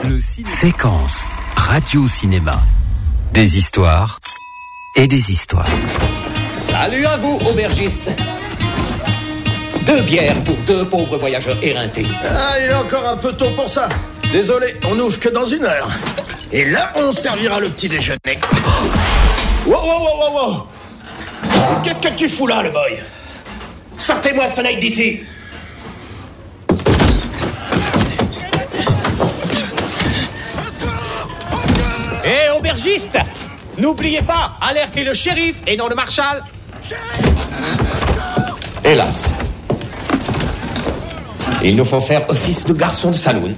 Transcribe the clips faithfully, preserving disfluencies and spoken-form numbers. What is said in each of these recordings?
Le ciné... Séquence radio-cinéma. Des histoires et des histoires. Salut à vous, aubergistes. Deux bières pour deux pauvres voyageurs éreintés. Ah, il est encore un peu tôt pour ça. Désolé, on n'ouvre que dans une heure. Et là, on servira le petit déjeuner. Wow, wow, wow, wow, wow. Qu'est-ce que tu fous là, le boy? Sortez-moi Soleil d'ici. Hé, hey, aubergiste, n'oubliez pas, alertez le shérif et non le marshal. Hélas, il nous faut faire office de garçon de saloon.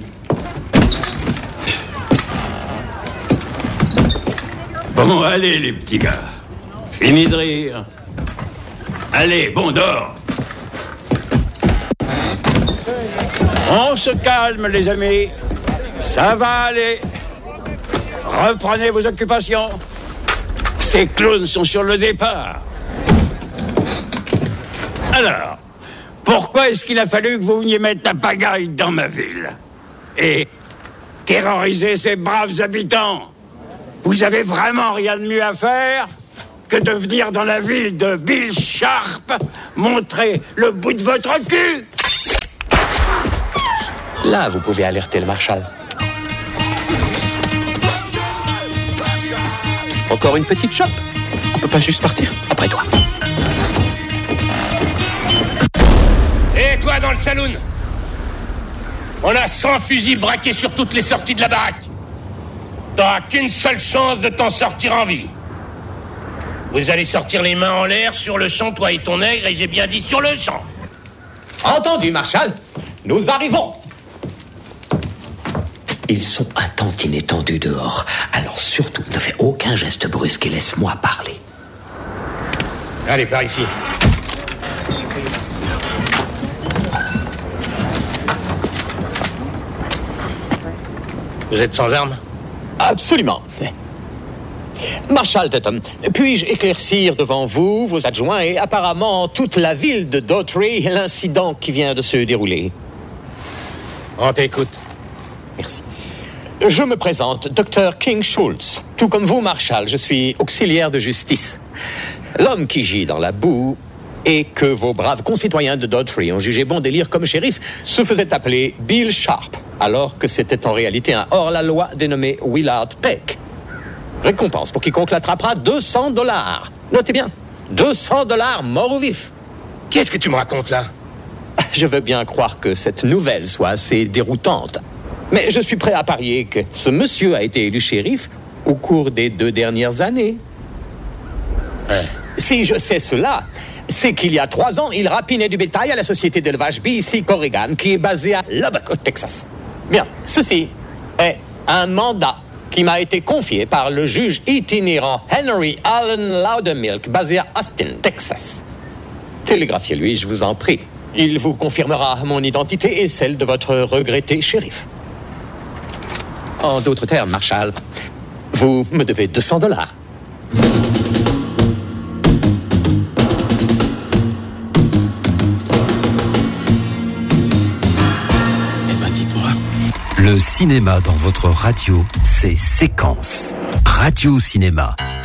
Bon, allez, les petits gars. Fini de rire. Allez, bon, dors. On se calme, les amis. Ça va aller. Reprenez vos occupations. Ces clowns sont sur le départ. Alors, pourquoi est-ce qu'il a fallu que vous veniez mettre la pagaille dans ma ville et terroriser ces braves habitants? Vous avez vraiment rien de mieux à faire que de venir dans la ville de Bill Sharp montrer le bout de votre cul? Là, vous pouvez alerter le marshal. Encore une petite chope. On peut pas juste partir. Après toi. Et toi dans le saloon? On a cent fusils braqués sur toutes les sorties de la baraque. T'auras qu'une seule chance de t'en sortir en vie. Vous allez sortir les mains en l'air sur le champ, toi et ton nègre, et j'ai bien dit sur le champ. Entendu, marshal. Nous arrivons. Ils sont un tantinet tendus dehors. Alors surtout, ne fais aucun geste brusque et laisse-moi parler. Allez, par ici. Vous êtes sans armes? Absolument. Marshal Tatum, puis-je éclaircir devant vous, vos adjoints et apparemment toute la ville de Daughtry l'incident qui vient de se dérouler? On t'écoute. Merci. Je me présente, docteur King Schultz. Tout comme vous, Marshal, je suis auxiliaire de justice. L'homme qui gît dans la boue et que vos braves concitoyens de Daughtry ont jugé bon d'élire comme shérif se faisait appeler Bill Sharp, alors que c'était en réalité un hors-la-loi dénommé Willard Peck. Récompense pour quiconque l'attrapera, deux cents dollars. Notez bien, deux cents dollars mort ou vif. Qu'est-ce que tu me racontes là? Je veux bien croire que cette nouvelle soit assez déroutante. Mais je suis prêt à parier que ce monsieur a été élu shérif au cours des deux dernières années. Ouais. Si je sais cela, c'est qu'il y a trois ans, il rapinait du bétail à la société d'élevage B C Corrigan, qui est basée à Lubbock, au Texas. Bien, ceci est un mandat qui m'a été confié par le juge itinérant Henry Allen Loudermilk, basé à Austin, Texas. Télégraphiez-lui, je vous en prie. Il vous confirmera mon identité et celle de votre regretté shérif. En d'autres termes, Marshal, vous me devez deux cents dollars. Eh ben, dites-moi. Le cinéma dans votre radio, c'est Séquence radio-cinéma.